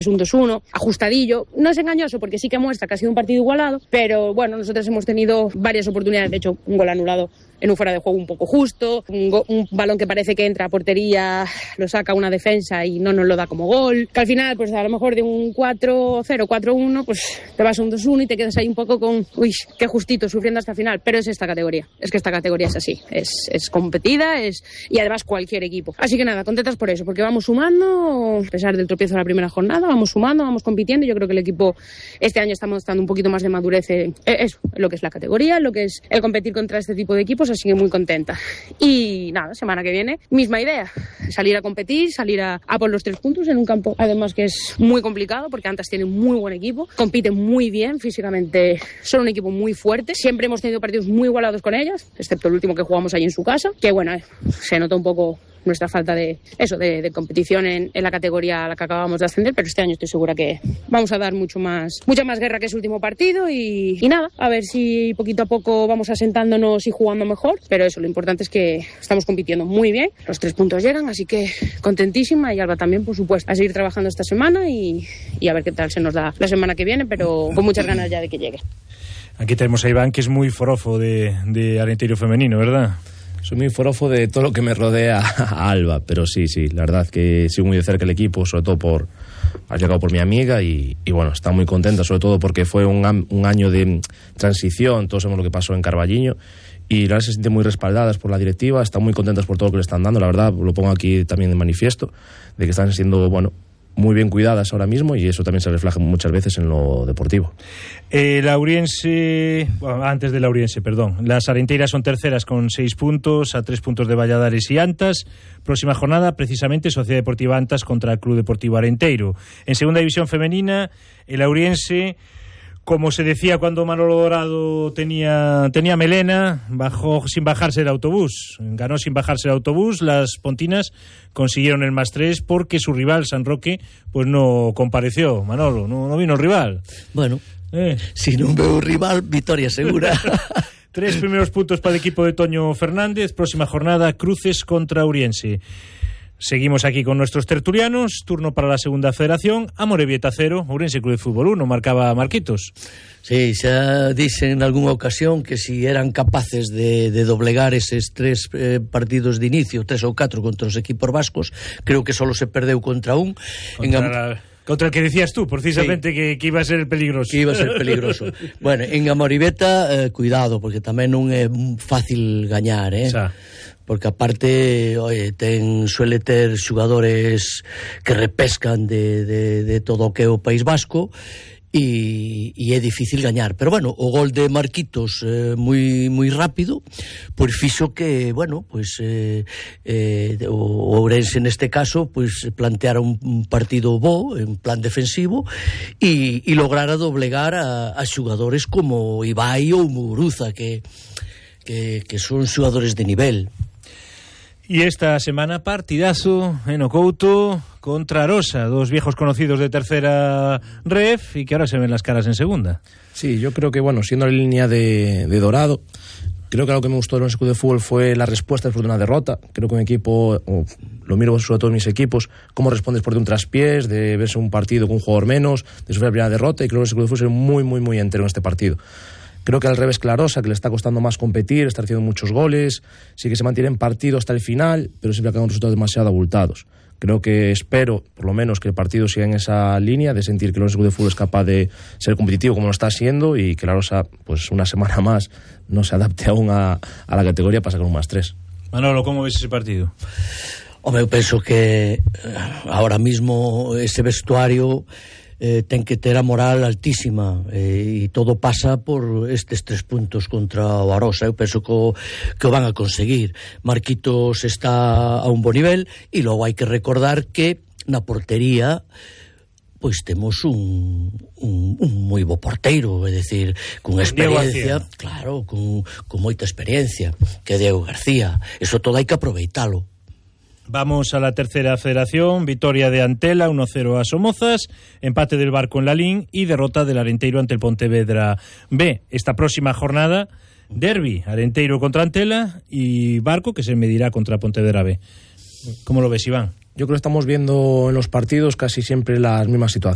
es un 2-1, ajustadillo. No es engañoso porque sí que muestra que ha sido un partido igualado, pero bueno, nosotros hemos tenido varias oportunidades, de hecho un gol anulado en un fuera de juego un poco justo, un balón que parece que entra a portería, lo saca una defensa y no nos lo da como gol, que al final pues a lo mejor de un 4-0, 4-1 pues te vas a un 2-1 y te quedas ahí un poco con, uy, qué justito, sufriendo hasta el final, pero es esta categoría, es que esta categoría es así, es competida, y además cualquier equipo. Así que nada, contentas por eso, porque vamos sumando, a pesar del tropiezo de la primera jornada, vamos sumando, vamos compitiendo, yo creo que el equipo este año está mostrando un poquito más de madurez en lo que es la categoría, lo que es el competir contra este tipo de equipos, así que muy contenta. Y nada, semana que viene, misma idea, salir a competir, salir a por los 3 puntos en un campo, además que es muy complicado, porque Antas tiene un muy buen equipo, compite muy bien físicamente, son un equipo muy fuerte, siempre hemos tenido partidos muy igualados con ellas, excepto el último que jugamos ahí en su casa, que bueno, se notó un poco nuestra falta de competición en la categoría a la que acabamos de ascender, pero este año estoy segura que vamos a dar mucha más guerra que ese último partido y nada, a ver si poquito a poco vamos asentándonos y jugando mejor, pero eso, lo importante es que estamos compitiendo muy bien, los 3 puntos llegan, así que contentísima, y Alba también, por supuesto, a seguir trabajando esta semana y a ver qué tal se nos da la semana que viene, pero con muchas ganas ya de que llegue. Aquí tenemos a Iván, que es muy forofo de Arenteiro femenino, ¿verdad? Soy muy forofo de todo lo que me rodea a Alba, pero sí, la verdad que sigo muy de cerca el equipo, sobre todo ha llegado por mi amiga y bueno, está muy contenta, sobre todo porque fue un año de transición, todos sabemos lo que pasó en Carballiño, y la verdad se sienten muy respaldadas por la directiva, están muy contentas por todo lo que le están dando, la verdad, lo pongo aquí también de manifiesto, de que están siendo, bueno, muy bien cuidadas ahora mismo, y eso también se refleja muchas veces en lo deportivo. Antes de Lauriense, perdón. Las arenteiras son terceras con 6 puntos, a 3 puntos de Valladares y Antas. Próxima jornada, precisamente, Sociedad Deportiva Antas contra el Club Deportivo Arenteiro. En segunda división femenina, el Lauriense, como se decía cuando Manolo Dorado tenía melena, bajó sin bajarse el autobús. Ganó sin bajarse el autobús. Las pontinas consiguieron el +3 porque su rival, San Roque, pues no compareció. Manolo, no vino el rival. Bueno, si non veo rival, victoria segura. 3 primeros puntos para el equipo de Toño Fernández. Próxima jornada, Cruces contra Ouriense. Seguimos aquí con nuestros tertulianos. Turno para la segunda federación. Amorebieta 0, Ourense Club de Fútbol 1. Marcaba Marquitos. Sí, xa dicen en algunha ocasión que si eran capaces de doblegar eses 3 partidos de inicio, 3 ou 4 contra os equipos vascos, creo que solo se perdeu contra un. Contra el que decías tú, precisamente, sí, que iba a ser peligroso. Que iba a ser peligroso. Bueno, en Amorebieta, cuidado, porque tamén non é fácil gañar, porque aparte, suele ter xugadores que repescan de todo o que é o País Vasco, e é difícil gañar, pero bueno, o gol de Marquitos moi rápido, pois fixo que, bueno, pois o Ourense neste caso pois planteara un partido bo en plan defensivo e lograra doblegar a xugadores como Ibai ou Muguruza, que son xugadores de nivel. Y esta semana partidazo en Ocouto contra Arosa, 2 viejos conocidos de tercera ref y que ahora se ven las caras en segunda. Sí, yo creo que, bueno, siendo la línea de Dorado, creo que algo que me gustó de los equipos de fútbol fue la respuesta después de una derrota. Creo que un equipo, lo miro sobre todo en mis equipos, cómo responde después de un traspiés, de verse un partido con un jugador menos, de sufrir la primera derrota, y creo que los equipos de fútbol se ven muy, muy, muy entero en este partido. Creo que al revés que la Arosa, que le está costando más competir, está haciendo muchos goles, sí que se mantiene en partido hasta el final, pero siempre acaban resultados demasiado abultados. Creo que espero, por lo menos, que el partido siga en esa línea de sentir que el Ourense Club de Fútbol es capaz de ser competitivo como lo está siendo, y que la Arosa, pues una semana más, no se adapte aún a la categoría para sacar un +3. Manolo, ¿cómo ves ese partido? Hombre, eu penso que ahora mismo ese vestuario ten que ter a moral altísima, e todo pasa por estes 3 puntos contra o Arosa. Eu penso que o van a conseguir. Marquitos está a un bo nivel, e logo hai que recordar que na portería pois temos un moi bo porteiro, é dicir, con experiencia, claro, con moita experiencia, que é Diego García. Eso todo hai que aproveitalo. Vamos a la tercera federación. Victoria de Antela 1-0 a Somozas, empate del Barco en Lalín y derrota del Arenteiro ante el Pontevedra B. Esta próxima jornada, derbi, Arenteiro contra Antela y Barco, que se medirá contra Pontevedra B. ¿Cómo lo ves, Iván? Yo creo que estamos viendo en los partidos casi siempre las mismas situaciones.